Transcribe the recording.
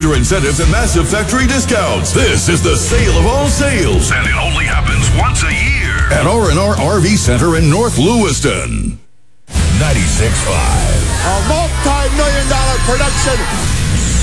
major incentives and massive factory discounts. This is the sale of all sales, and it only happens once a year at R&R RV Center in North Lewiston. 96.5. A multi-million-dollar production